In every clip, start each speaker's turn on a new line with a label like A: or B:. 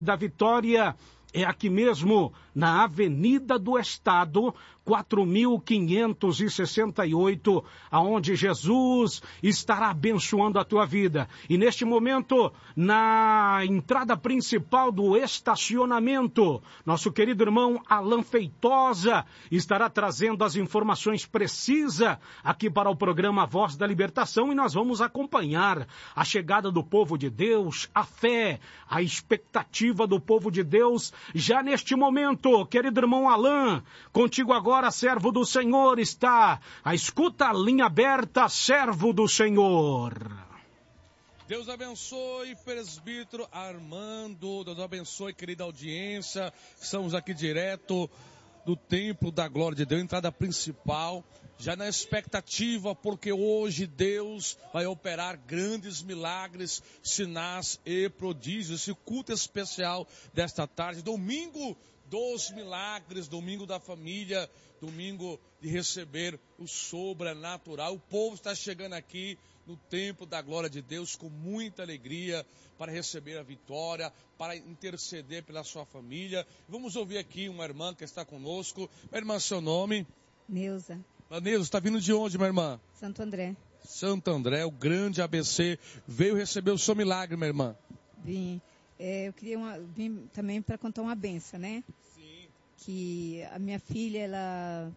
A: da Vitória é aqui mesmo, na Avenida do Estado, 4.568, aonde Jesus estará abençoando a tua vida. E neste momento, na entrada principal do estacionamento, nosso querido irmão Alan Feitosa estará trazendo as informações precisas aqui para o programa Voz da Libertação, e nós vamos acompanhar a chegada do povo de Deus, a fé, a expectativa do povo de Deus. Já neste momento, querido irmão Alan, contigo agora, servo do Senhor, está a escuta, a linha aberta, servo do Senhor.
B: Deus abençoe, presbítero Armando, Deus abençoe, querida audiência, estamos aqui direto do Templo da Glória de Deus, entrada principal, já na expectativa, porque hoje Deus vai operar grandes milagres, sinais e prodígios. Esse culto especial desta tarde, domingo dos milagres, domingo da família, domingo de receber o sobrenatural. O povo está chegando aqui no Templo da Glória de Deus com muita alegria para receber a vitória, para interceder pela sua família. Vamos ouvir aqui uma irmã que está conosco. Minha irmã, seu nome?
C: Neuza.
B: Neuza, está vindo de onde, minha irmã?
C: Santo André.
B: Santo André, o grande ABC, veio receber o seu milagre, minha irmã.
C: Vim. Eu vim também para contar uma benção, né?
B: Sim.
C: Que a minha filha, ela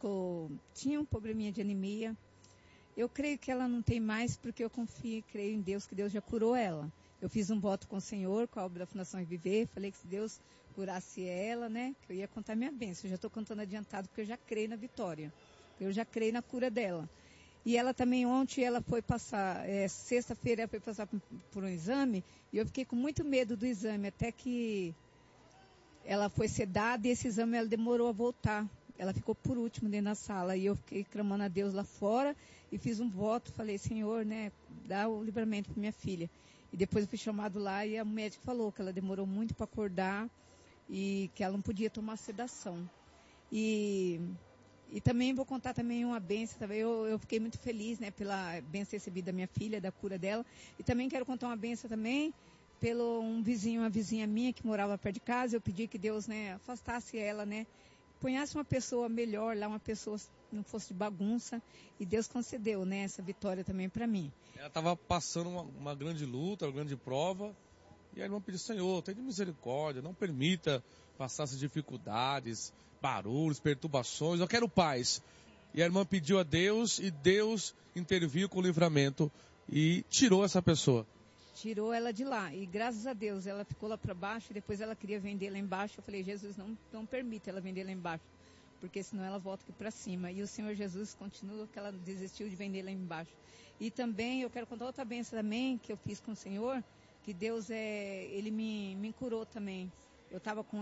C: tinha um probleminha de anemia. Eu creio que ela não tem mais, porque eu confio e creio em Deus, que Deus já curou ela. Eu fiz um voto com o Senhor, com a obra da Fundação Reviver, falei que se Deus curasse ela, né, que eu ia contar minha bênção. Eu já estou contando adiantado, porque eu já creio na vitória. Eu já creio na cura dela. E ela também, ontem, ela foi passar, sexta-feira, ela foi passar por um exame, e eu fiquei com muito medo do exame, até que ela foi sedada, e esse exame ela demorou a voltar. Ela ficou por último dentro da sala, e eu fiquei clamando a Deus lá fora, e fiz um voto, falei, Senhor, né, dá o livramento para minha filha. E depois eu fui chamado lá, e a médica falou que ela demorou muito para acordar, e que ela não podia tomar sedação. E também vou contar também uma bênção, também eu fiquei muito feliz, né, pela bênção recebida da minha filha, da cura dela. E também quero contar uma bênção também pelo uma vizinha minha que morava perto de casa. Eu pedi que Deus, né, afastasse ela, né, punhasse uma pessoa melhor lá, uma pessoa que não fosse de bagunça. E Deus concedeu, né, essa vitória também para mim.
B: Ela estava passando uma grande luta, uma grande prova. E a irmã pediu, Senhor, tenha misericórdia, não permita passar essas dificuldades, barulhos, perturbações, eu quero paz. E a irmã pediu a Deus, e Deus interviu com o livramento e tirou essa pessoa.
C: Tirou ela de lá, e graças a Deus, ela ficou lá para baixo, e depois ela queria vender lá embaixo. Eu falei, Jesus, não permita ela vender lá embaixo, porque senão ela volta aqui para cima. E o Senhor Jesus continua, que ela desistiu de vender lá embaixo. E também, eu quero contar outra bênção também, que eu fiz com o Senhor, que Deus, Ele me curou também. Eu estava com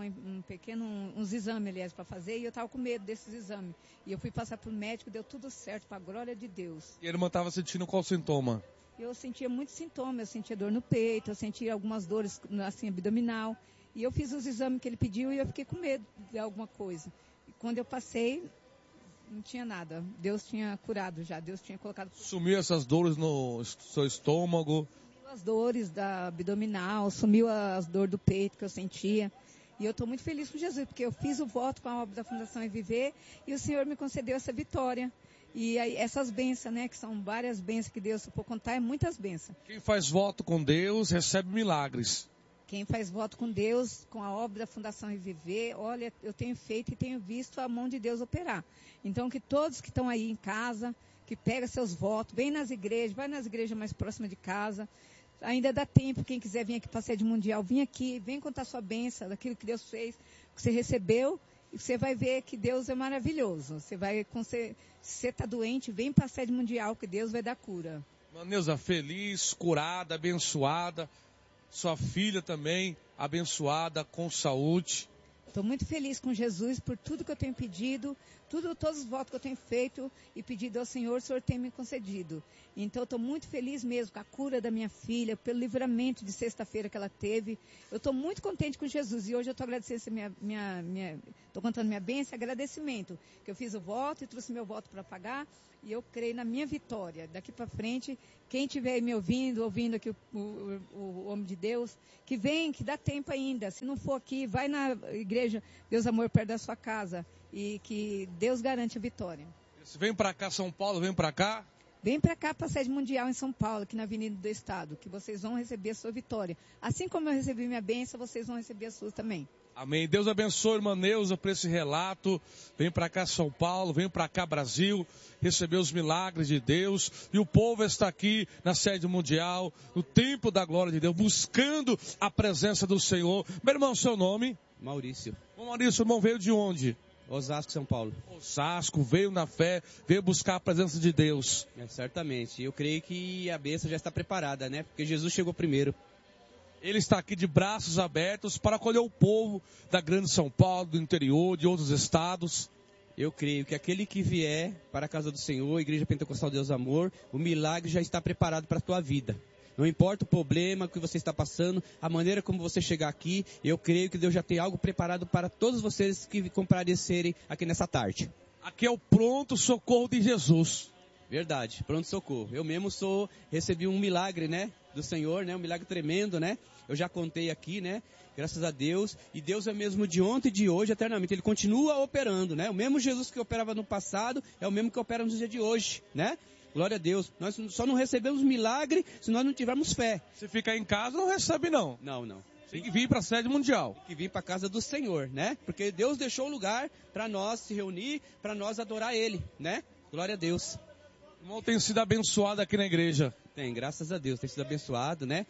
C: uns exames, aliás, para fazer, e eu estava com medo desses exames. E eu fui passar para o médico, deu tudo certo, para a glória de Deus.
B: E a irmã estava sentindo qual sintoma?
C: Eu sentia muitos sintomas, eu sentia dor no peito, eu sentia algumas dores, assim, abdominal. E eu fiz os exames que ele pediu e eu fiquei com medo de alguma coisa. E quando eu passei, não tinha nada. Deus tinha curado já, Deus tinha colocado...
B: Sumiu essas dores no seu estômago?
C: As dores da abdominal, sumiu as dores do peito que eu sentia. E eu estou muito feliz com Jesus, porque eu fiz o voto com a obra da Fundação Reviver e o Senhor me concedeu essa vitória. E aí, essas bênçãos, né, que são várias bênçãos que Deus, se for contar, é muitas bênçãos.
B: Quem faz voto com Deus recebe milagres.
C: Quem faz voto com Deus, com a obra da Fundação Reviver, olha, eu tenho feito e tenho visto a mão de Deus operar. Então, que todos que estão aí em casa, que pegam seus votos, vem nas igrejas, vai nas igrejas mais próximas de casa. Ainda dá tempo, quem quiser vir aqui para a sede mundial, vem aqui, vem contar sua bênção, daquilo que Deus fez, que você recebeu, e você vai ver que Deus é maravilhoso. Se você está doente, vem para a sede mundial, que Deus vai dar cura.
B: Neuza, feliz, curada, abençoada, sua filha também abençoada, com saúde.
C: Estou muito feliz com Jesus por tudo que eu tenho pedido, todos os votos que eu tenho feito e pedido ao Senhor, o Senhor tem me concedido. Então, estou muito feliz mesmo com a cura da minha filha, pelo livramento de sexta-feira que ela teve. Eu estou muito contente com Jesus e hoje eu estou agradecendo estou contando minha bênção e agradecimento, que eu fiz o voto e trouxe meu voto para pagar E eu creio na minha vitória. Daqui para frente, quem estiver me ouvindo aqui o homem de Deus, que vem, que dá tempo ainda. Se não for aqui, vai na igreja Deus Amor perto da sua casa. E que Deus garante a vitória.
B: Se vem para cá, São Paulo, vem para cá?
C: Vem para cá, para a sede mundial em São Paulo, aqui na Avenida do Estado, que vocês vão receber a sua vitória. Assim como eu recebi minha bênção, vocês vão receber a sua também.
B: Amém. Deus abençoe, irmã Neuza, por esse relato. Vem para cá, São Paulo, vem para cá, Brasil, receber os milagres de Deus. E o povo está aqui na sede mundial, no templo da glória de Deus, buscando a presença do Senhor. Meu irmão, seu nome?
D: Maurício.
B: Ô Maurício, irmão, veio de onde?
D: Osasco, São Paulo.
B: Osasco, veio na fé, veio buscar a presença de Deus.
D: Certamente. Eu creio que a bênção já está preparada, né? Porque Jesus chegou primeiro.
B: Ele está aqui de braços abertos para acolher o povo da grande São Paulo, do interior, de outros estados.
D: Eu creio que aquele que vier para a casa do Senhor, Igreja Pentecostal Deus Amor, o milagre já está preparado para a tua vida. Não importa o problema que você está passando, a maneira como você chegar aqui, eu creio que Deus já tem algo preparado para todos vocês que comparecerem aqui nessa tarde.
B: Aqui é o pronto socorro de Jesus.
D: Verdade, pronto socorro. Eu mesmo recebi um milagre, né, do Senhor, né, um milagre tremendo, né. Eu já contei aqui, né, graças a Deus. E Deus é mesmo de ontem e de hoje, eternamente. Ele continua operando, né. O mesmo Jesus que operava no passado é o mesmo que opera nos dias de hoje, né. Glória a Deus. Nós só não recebemos milagre se nós não tivermos fé.
B: Se ficar em casa, não recebe não.
D: Não.
B: Tem que vir para a sede mundial.
D: Tem que vir para a casa do Senhor, né? Porque Deus deixou o lugar para nós se reunir, para nós adorar Ele, né? Glória a Deus.
B: O irmão tem sido abençoado aqui na igreja.
D: Tem, graças a Deus, tem sido abençoado, né?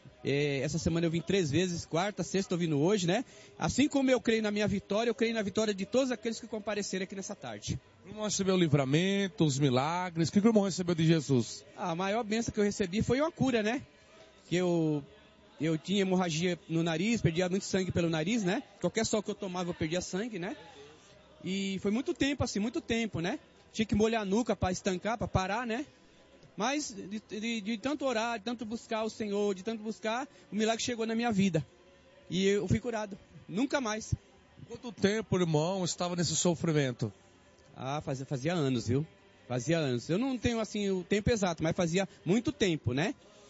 D: Essa semana eu vim 3 vezes, quarta, sexta, estou vindo hoje, né? Assim como eu creio na minha vitória, eu creio na vitória de todos aqueles que comparecerem aqui nessa tarde.
B: O irmão recebeu o livramento, os milagres. O que o irmão recebeu de Jesus?
D: A maior bênção que eu recebi foi uma cura, né? Que eu tinha hemorragia no nariz, perdia muito sangue pelo nariz, né? Qualquer sol que eu tomava eu perdia sangue, né? E foi muito tempo, né? Tinha que molhar a nuca para estancar, para parar, né? Mas de tanto orar, de tanto buscar o Senhor, de tanto buscar, o milagre chegou na minha vida. E eu fui curado. Nunca mais.
B: Quanto tempo, irmão, estava nesse sofrimento?
D: Fazia anos, viu? Fazia anos. Eu não tenho, assim, o tempo exato, mas fazia muito tempo, né?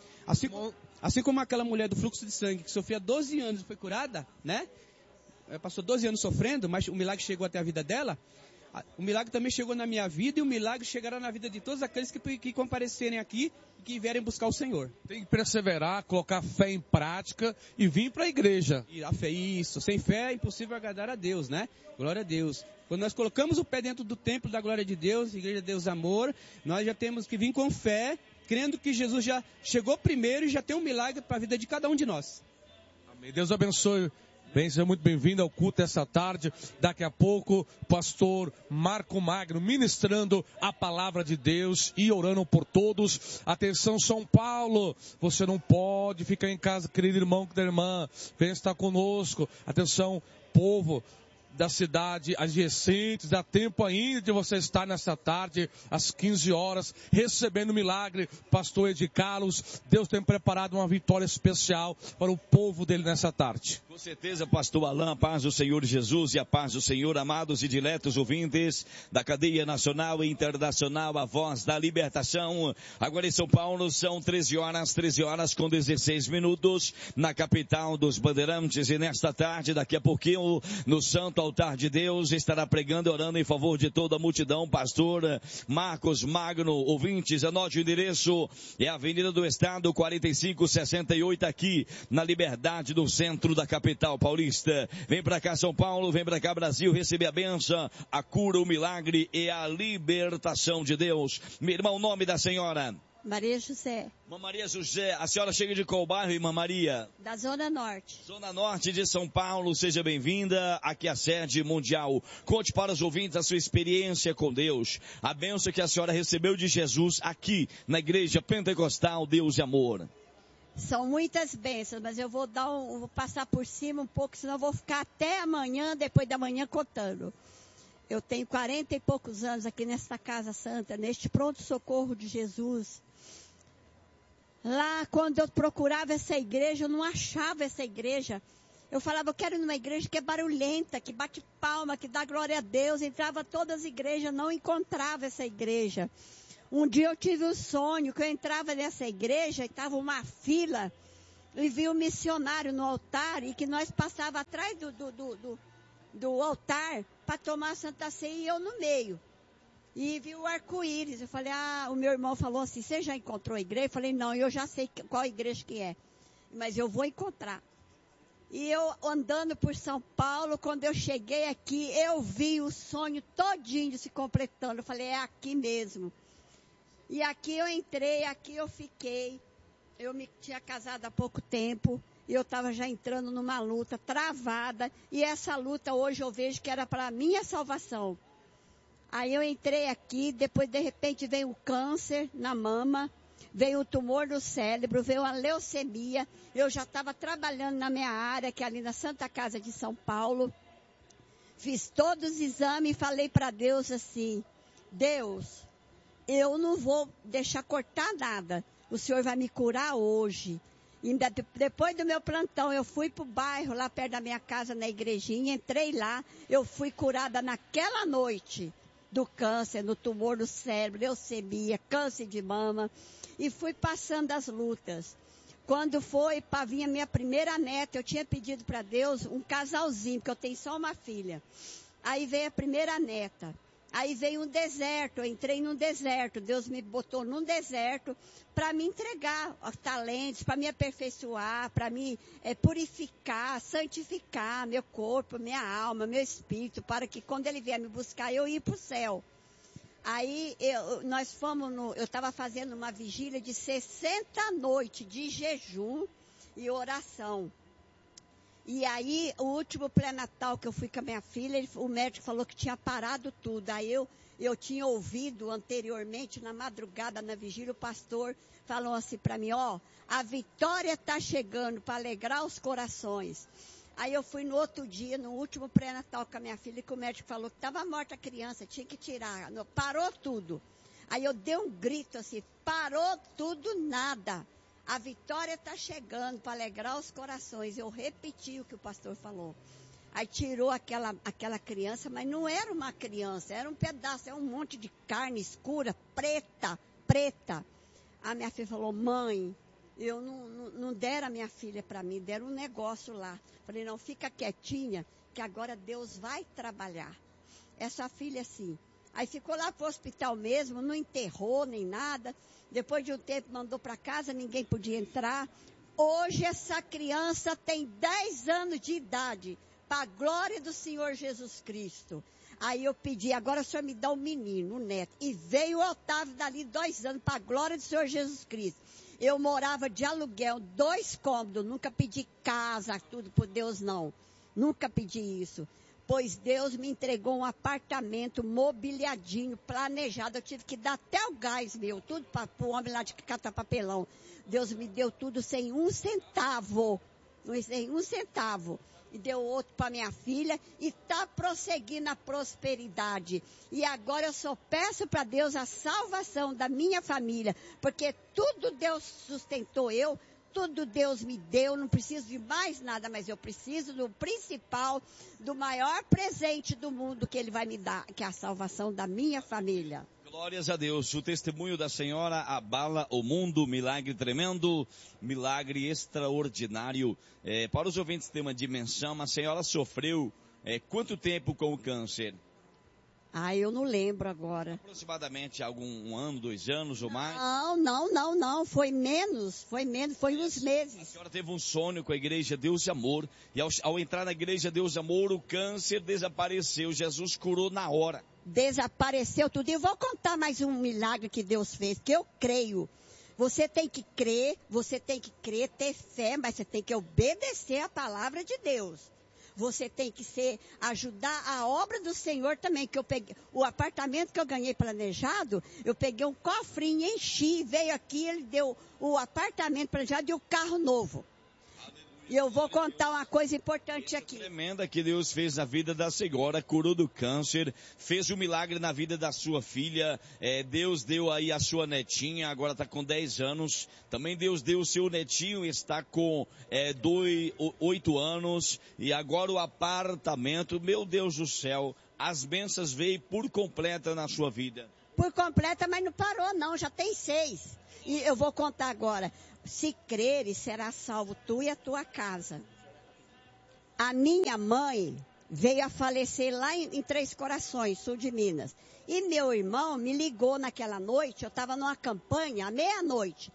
D: Assim como aquela mulher do fluxo de sangue que sofria 12 anos e foi curada, né? Passou 12 anos sofrendo, mas o milagre chegou até a vida dela. O milagre também chegou na minha vida e o milagre chegará na vida de todos aqueles que comparecerem aqui e que vierem buscar o Senhor.
B: Tem que perseverar, colocar fé em prática e vir para a igreja.
D: E a fé, isso. Sem fé é impossível agradar a Deus, né? Glória a Deus. Quando nós colocamos o pé dentro do templo da glória de Deus, Igreja de Deus Amor, nós já temos que vir com fé, crendo que Jesus já chegou primeiro e já tem um milagre para a vida de cada um de nós.
B: Amém. Deus abençoe. Bem, seja muito bem-vindo ao culto essa tarde. Daqui a pouco, pastor Marco Magno ministrando a palavra de Deus e orando por todos. Atenção, São Paulo, você não pode ficar em casa, querido irmão, querida irmã, vem estar conosco. Atenção, povo da cidade adjacentes, dá tempo ainda de você estar nessa tarde, às 15 horas, recebendo o milagre. Pastor Ed Carlos, Deus tem preparado uma vitória especial para o povo dele nessa tarde.
E: Com certeza, pastor Alain, a paz do Senhor Jesus e a paz do Senhor, amados e diletos ouvintes da cadeia nacional e internacional, a voz da libertação. Agora em São Paulo são 13 horas com 16 minutos, na capital dos Bandeirantes. E nesta tarde, daqui a pouquinho, no Santo Altar de Deus, estará pregando e orando em favor de toda a multidão, pastor Marcos Magno. Ouvintes, anote o endereço, é a Avenida do Estado 4568, aqui na Liberdade, do centro da capital paulista. Vem pra cá, São Paulo, vem pra cá, Brasil, receber a bênção, a cura, o milagre e a libertação de Deus. Meu irmão, o nome da senhora?
F: Maria José.
E: Irmã Maria José, a senhora chega de qual bairro, irmã Maria?
F: Da Zona Norte.
E: Zona Norte de São Paulo, seja bem-vinda aqui à sede mundial. Conte para os ouvintes a sua experiência com Deus, a bênção que a senhora recebeu de Jesus aqui na Igreja Pentecostal Deus e Amor.
F: São muitas bênçãos, mas eu vou passar por cima um pouco, senão eu vou ficar até amanhã, depois da manhã, contando. Eu tenho 40 e poucos anos aqui nesta Casa Santa, neste pronto-socorro de Jesus. Lá, quando eu procurava essa igreja, eu não achava essa igreja. Eu falava, eu quero ir numa igreja que é barulhenta, que bate palma, que dá glória a Deus. Entrava todas as igrejas, não encontrava essa igreja. Um dia eu tive um sonho que eu entrava nessa igreja e estava uma fila e vi um missionário no altar e que nós passávamos atrás do altar para tomar a Santa Ceia e eu no meio. E vi o arco-íris. Eu falei, o meu irmão falou assim, você já encontrou a igreja? Eu falei, não, eu já sei qual igreja que é, mas eu vou encontrar. E eu andando por São Paulo, quando eu cheguei aqui, eu vi o sonho todinho se completando. Eu falei, é aqui mesmo. E aqui eu entrei, aqui eu fiquei. Eu me tinha casado há pouco tempo. E eu estava já entrando numa luta travada. E essa luta hoje eu vejo que era para a minha salvação. Aí eu entrei aqui, depois de repente veio o câncer na mama. Veio o tumor no cérebro, veio a leucemia. Eu já estava trabalhando na minha área, que é ali na Santa Casa de São Paulo. Fiz todos os exames e falei para Deus assim, Deus, eu não vou deixar cortar nada. O Senhor vai me curar hoje. E depois do meu plantão, eu fui para o bairro, lá perto da minha casa, na igrejinha, entrei lá, eu fui curada naquela noite do câncer, no tumor no cérebro, leucemia, câncer de mama. E fui passando as lutas. Quando foi para vir a minha primeira neta, eu tinha pedido para Deus um casalzinho, porque eu tenho só uma filha. Aí veio a primeira neta. Aí veio um deserto, eu entrei num deserto. Deus me botou num deserto para me entregar os talentos, para me aperfeiçoar, para me purificar, santificar meu corpo, minha alma, meu espírito, para que quando Ele vier me buscar, eu ir para o céu. Aí eu estava fazendo uma vigília de 60 noites de jejum e oração. E aí, o último pré-natal que eu fui com a minha filha, o médico falou que tinha parado tudo. Aí eu tinha ouvido anteriormente, na madrugada, na vigília, o pastor falou assim para mim, a vitória está chegando para alegrar os corações. Aí eu fui no outro dia, no último pré-natal com a minha filha, que o médico falou que estava morta a criança, tinha que tirar. Parou tudo. Aí eu dei um grito assim, parou tudo, nada. A vitória está chegando para alegrar os corações. Eu repeti o que o pastor falou. Aí tirou aquela criança, mas não era uma criança, era um pedaço, era um monte de carne escura, preta. A minha filha falou, mãe, eu não deram a minha filha para mim, deram um negócio lá. Falei, não, fica quietinha, que agora Deus vai trabalhar. Essa filha, assim. Aí ficou lá pro hospital mesmo, não enterrou nem nada. Depois de um tempo mandou para casa, ninguém podia entrar. Hoje essa criança tem 10 anos de idade, para a glória do Senhor Jesus Cristo. Aí eu pedi, agora o Senhor me dá um menino, um neto. E veio o Otávio dali 2 anos, para a glória do Senhor Jesus Cristo. Eu morava de aluguel, 2 cômodos, nunca pedi casa, tudo por Deus não. Nunca pedi isso. Pois Deus me entregou um apartamento mobiliadinho, planejado. Eu tive que dar até o gás meu, tudo para o homem lá de catar papelão. Deus me deu tudo sem 1 centavo. Sem 1 centavo. E deu outro para minha filha e está prosseguindo a prosperidade. E agora eu só peço para Deus a salvação da minha família, porque tudo Deus sustentou eu, tudo Deus me deu, não preciso de mais nada, mas eu preciso do principal, do maior presente do mundo que Ele vai me dar, que é a salvação da minha família.
E: Glórias a Deus. O testemunho da senhora abala o mundo, milagre tremendo, milagre extraordinário. Para os ouvintes ter uma dimensão, a senhora sofreu quanto tempo com o câncer?
F: Eu não lembro agora.
E: Aproximadamente algum ano, 2 anos ou mais?
F: Não, foi menos, foi uns meses.
E: A senhora teve um sonho com a Igreja Deus de Amor, e ao entrar na Igreja Deus de Amor, o câncer desapareceu, Jesus curou na hora.
F: Desapareceu tudo. E eu vou contar mais um milagre que Deus fez, que eu creio. Você tem que crer, ter fé, mas você tem que obedecer a palavra de Deus. Você tem que ajudar a obra do Senhor também, que eu peguei, o apartamento que eu ganhei planejado, eu peguei um cofrinho, enchi, veio aqui, Ele deu o apartamento planejado e o carro novo. E eu vou contar uma coisa importante aqui.
E: Tremenda que Deus fez na vida da senhora, curou do câncer, fez um milagre na vida da sua filha, Deus deu aí a sua netinha, agora está com 10 anos, também Deus deu o seu netinho, está com 8 anos, e agora o apartamento, meu Deus do céu, as bênçãos veio por completa na sua vida.
F: Por completa, mas não parou não, já tem 6. E eu vou contar agora. Se creres, será salvo tu e a tua casa. A minha mãe veio a falecer lá em Três Corações, sul de Minas. E meu irmão me ligou naquela noite, eu estava numa campanha, à meia-noite.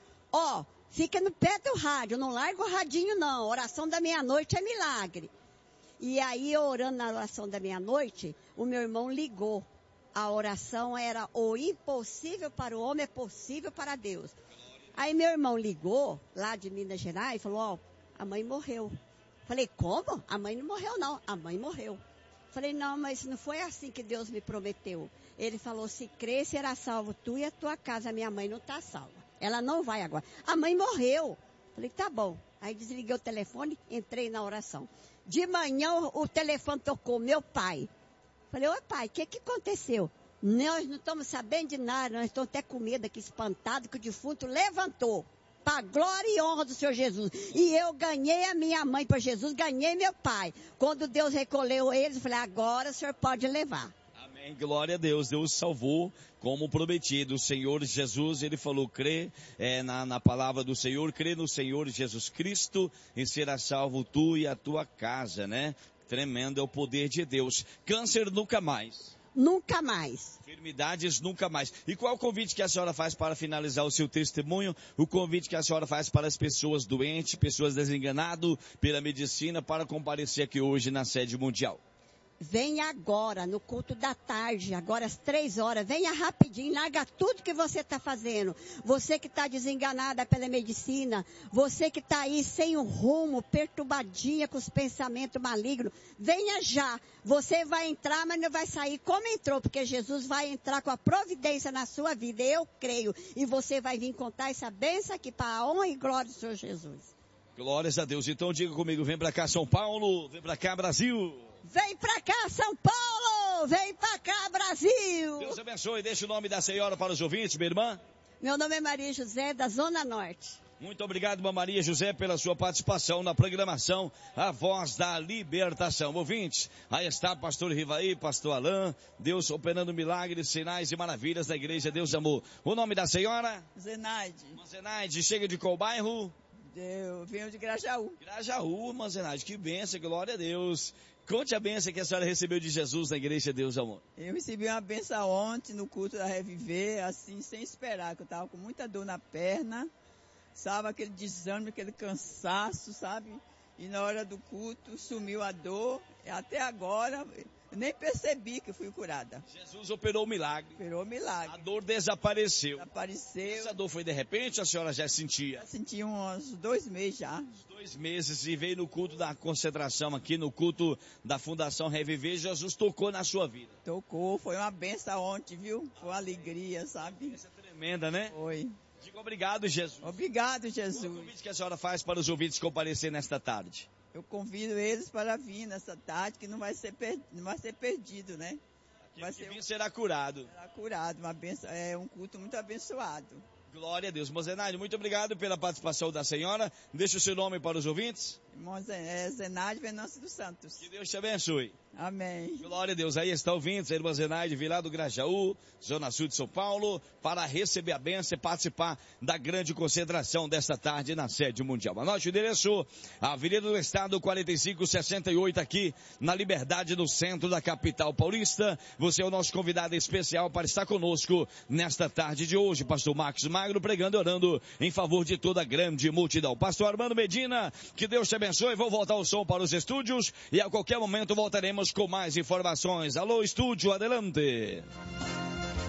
F: Fica no pé do rádio, não larga o radinho não, oração da meia-noite é milagre. E aí, orando na oração da meia-noite, o meu irmão ligou. A oração era: o impossível para o homem é possível para Deus. Aí meu irmão ligou, lá de Minas Gerais, e falou: a mãe morreu. Falei: como? A mãe não morreu não, a mãe morreu. Falei: não, mas não foi assim que Deus me prometeu. Ele falou: se crer, será salvo tu e a tua casa. A minha mãe não está salva, ela não vai agora. A mãe morreu. Falei: tá bom. Aí desliguei o telefone, entrei na oração. De manhã o telefone tocou, meu pai. Falei: oi pai, o que aconteceu? Nós não estamos sabendo de nada, nós estamos até com medo aqui, espantado, que o defunto levantou. Para a glória e honra do Senhor Jesus. E eu ganhei a minha mãe para Jesus, ganhei meu pai. Quando Deus recolheu eles, eu falei: agora o Senhor pode levar.
E: Amém, glória a Deus, Deus salvou como prometido. O Senhor Jesus, ele falou: crê na palavra do Senhor, crê no Senhor Jesus Cristo e será salvo tu e a tua casa, né? Tremendo é o poder de Deus. Câncer nunca mais.
F: Nunca mais.
E: Enfermidades nunca mais. E qual é o convite que a senhora faz para finalizar o seu testemunho? O convite que a senhora faz para as pessoas doentes, pessoas desenganadas pela medicina, para comparecer aqui hoje na sede mundial?
F: Venha agora, no culto da tarde, agora às 3 horas. Venha rapidinho, larga tudo que você está fazendo. Você que está desenganada pela medicina, você que está aí sem um rumo, perturbadinha com os pensamentos malignos, venha já. Você vai entrar, mas não vai sair como entrou, porque Jesus vai entrar com a providência na sua vida, eu creio. E você vai vir contar essa bênção aqui para a honra e glória do Senhor Jesus.
E: Glórias a Deus. Então diga comigo: vem para cá São Paulo, vem para cá Brasil.
F: Vem pra cá, São Paulo! Vem pra cá, Brasil!
E: Deus abençoe. Deixa o nome da senhora para os ouvintes, minha irmã.
F: Meu nome é Maria José, da Zona Norte.
E: Muito obrigado, irmã Maria José, pela sua participação na programação A Voz da Libertação. Ouvintes, aí está pastor Rivaí, pastor Alain, Deus operando milagres, sinais e maravilhas da igreja Deus Amor. O nome da senhora?
G: Zenaide.
E: Irmã Zenaide, chega de qual bairro?
G: Eu venho de Grajaú.
E: Grajaú, irmã Zenaide, que bênção, glória a Deus. Conte a bênção que a senhora recebeu de Jesus na igreja Deus Amor.
G: Eu recebi uma bênção ontem no culto da Reviver, assim, sem esperar, que eu estava com muita dor na perna, sabe, aquele desânimo, aquele cansaço, sabe? E na hora do culto sumiu a dor, e até agora eu nem percebi que fui curada.
E: Jesus operou o milagre.
G: Operou o milagre.
E: A dor desapareceu.
G: Desapareceu.
E: Essa dor foi de repente, a senhora já sentia?
G: Já senti uns 2 meses já.
E: 2 meses e veio no culto da concentração aqui, no culto da Fundação Reviver, Jesus tocou na sua vida.
G: Tocou, foi uma benção ontem, viu? Foi uma alegria, sabe?
E: Essa é tremenda, né?
G: Foi.
E: Digo obrigado, Jesus.
G: Obrigado, Jesus.
E: O convite que a senhora faz para os ouvintes comparecer nesta tarde?
G: Eu convido eles para vir nessa tarde, que não vai ser perdido, né?
E: Vai ser será curado.
G: Será curado, uma benção, é um culto muito abençoado.
E: Glória a Deus. Irmã Zenaide, muito obrigado pela participação da senhora. Deixa o seu nome para os ouvintes.
G: Irmã Zenaide Venâncio dos Santos.
E: Que Deus te abençoe.
G: Amém.
E: Glória a Deus. Aí está ouvindo a irmã Zenaide, virá do Grajaú, Zona Sul de São Paulo, para receber a bênção e participar da grande concentração desta tarde na sede mundial. Anote o endereço, Avenida do Estado 4568, aqui na Liberdade, no centro da capital paulista. Você é o nosso convidado especial para estar conosco nesta tarde de hoje. Pastor Marcos Magno pregando e orando em favor de toda a grande multidão. Pastor Armando Medina, que Deus te abençoe. Vou voltar o som para os estúdios e a qualquer momento voltaremos com mais informações. Alô, estúdio, adelante.